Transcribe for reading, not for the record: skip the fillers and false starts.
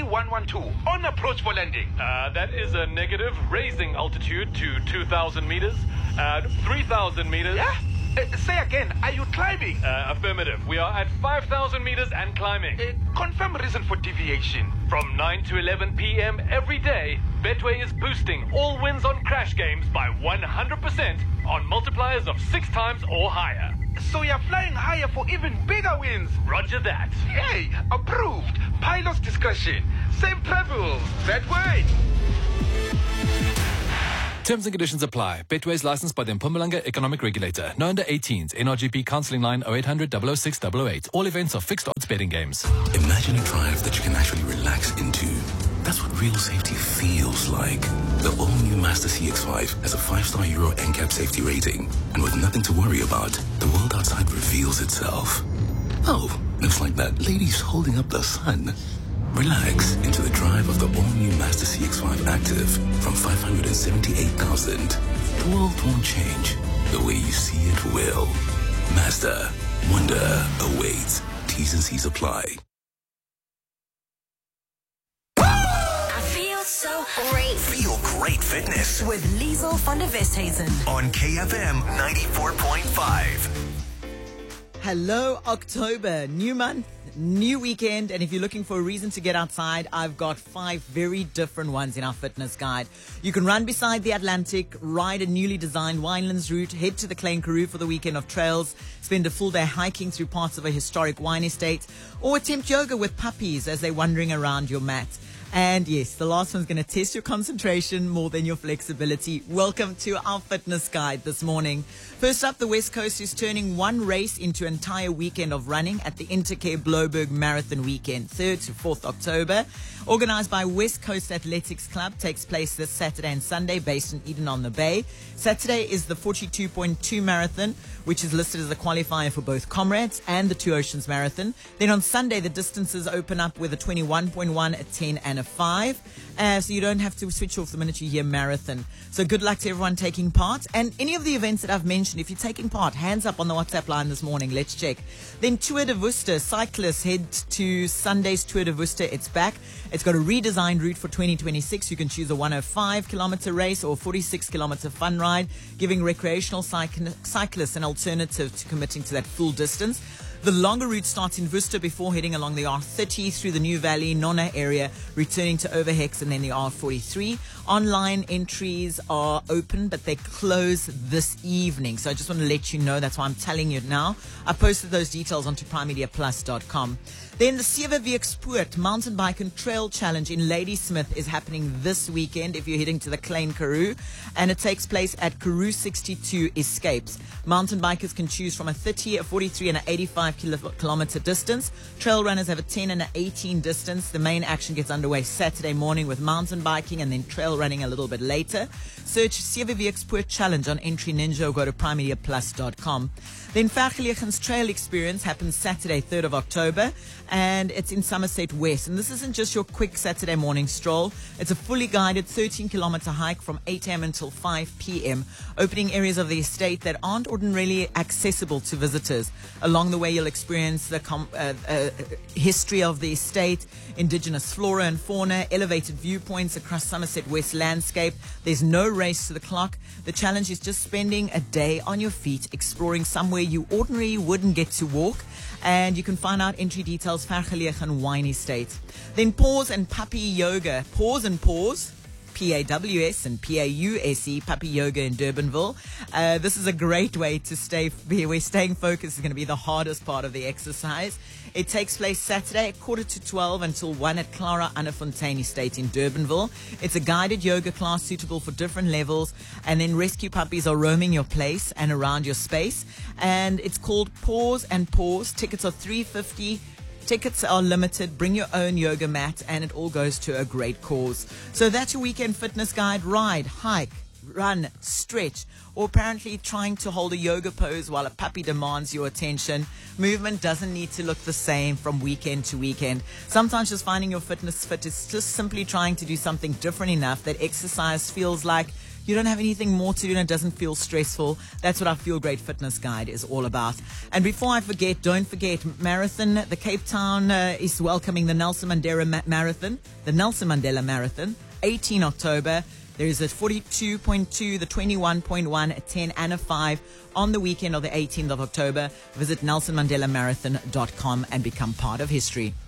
112 on approach for landing. That is a negative, raising altitude to 2,000 meters. 3,000 meters. Yeah? Say again, are you climbing? Affirmative. We are at 5,000 meters and climbing. Confirm reason for deviation. From 9 to 11 p.m. every day, Betway is boosting all wins on crash games by 100% on multipliers of 6 times or higher. So you're flying higher for even bigger wins. Roger that. Hey, approved. Pilot's discretion. Same travels. Betway. Terms and conditions apply. Betway is licensed by the Mpumalanga Economic Regulator. No under 18s. NRGP counselling line 0800 006 008. All events are fixed odds betting games. Imagine a drive that you can actually relax into. That's what real safety feels like. The all-new Mazda CX-5 has a 5-star Euro NCAP safety rating. And with nothing to worry about, the world outside reveals itself. Oh, looks like that lady's holding up the sun. Relax into the drive of the all-new Mazda CX-5 Active from 578,000. The world won't change. The way you see it will. Mazda. Wonder awaits. T's and C's apply. I feel so great. Feel great fitness With Liesel van der Westhuizen. on KFM 94.5. Hello, October. New month, new weekend. And if you're looking for a reason to get outside, I've got 5 very different ones in our fitness guide. You can run beside the Atlantic, ride a newly designed Winelands route, head to the Klein Karoo for the weekend of trails, spend a full day hiking through parts of a historic wine estate, or attempt yoga with puppies as they're wandering around your mat. And yes, the last one's going to test your concentration more than your flexibility. Welcome to our fitness guide this morning. First up, the West Coast is turning one race into an entire weekend of running at the Intercare Bloberg Marathon Weekend, 3rd to 4th October. Organized by West Coast Athletics Club, takes place this Saturday and Sunday based in Eden on the Bay. Saturday is the 42.2 Marathon, which is listed as a qualifier for both Comrades and the Two Oceans Marathon. Then on Sunday, the distances open up with a 21.1, a 10 and a 5. So you don't have to switch off the minute you hear marathon. So good luck to everyone taking part. And any of the events that I've mentioned, if you're taking part, hands up on the WhatsApp line this morning. Let's check. Then Tour de Worcester. Cyclists head to Sunday's Tour de Worcester. It's back. It's got a redesigned route for 2026. You can choose a 105-kilometer race or a 46-kilometer fun ride, giving recreational cyclists an alternative to committing to that full distance. The longer route starts in Worcester before heading along the R30 through the New Valley, Nonna area, returning to Overhex and then the R43. Online entries are open, but they close this evening. So I just want to let you know. That's why I'm telling you now. I posted those details onto primemediaplus.com. Then the Sewe Weekspoort Mountain Bike and Trail Challenge in Ladysmith is happening this weekend if you're heading to the Klein Karoo. And it takes place at Karoo 62 Escapes. Mountain bikers can choose from a 30, a 43 and an 85-kilometer distance. Trail runners have a 10 and an 18 distance. The main action gets underway Saturday morning with mountain biking and then trail running a little bit later. Search Sewe Weekspoort Challenge on Entry Ninja or go to primemediaplus.com. Then Vergelegen's Trail Experience happens Saturday, 3rd of October, and it's in Somerset West. And this isn't just your quick Saturday morning stroll. It's a fully guided 13-kilometer hike from 8 a.m. until 5 p.m., opening areas of the estate that aren't ordinarily accessible to visitors. Along the way, you'll experience the history of the estate, indigenous flora and fauna, elevated viewpoints across Somerset West landscape. There's no race to the clock. The challenge is just spending a day on your feet, exploring somewhere you ordinarily wouldn't get to walk. And you can find out entry details, Vergelegen Wine Estate. Then Pause and Puppy Yoga. Pause and Pause. PAWS and PAUSE, Puppy Yoga in Durbanville. This is a great way to stay where staying focused is going to be the hardest part of the exercise. It takes place Saturday at 11:45 until 1 at Clara Annefontaine Estate in Durbanville. It's a guided yoga class suitable for different levels, and then rescue puppies are roaming your place and around your space. And it's called Pause and Pause. Tickets are $3.50. Tickets are limited. Bring your own yoga mat, and it all goes to a great cause. So that's your weekend fitness guide. Ride, hike, run, stretch, or apparently trying to hold a yoga pose while a puppy demands your attention. Movement doesn't need to look the same from weekend to weekend. Sometimes just finding your fitness fit is just simply trying to do something different enough that exercise feels like you don't have anything more to do and it doesn't feel stressful. That's what our Feel Great Fitness Guide is all about. And before I forget, don't forget, marathon, the Cape Town is welcoming the Nelson Mandela Marathon, 18 October. There is a 42.2, the 21.1, a 10, and a 5 on the weekend of the 18th of October. Visit NelsonMandelaMarathon.com and become part of history.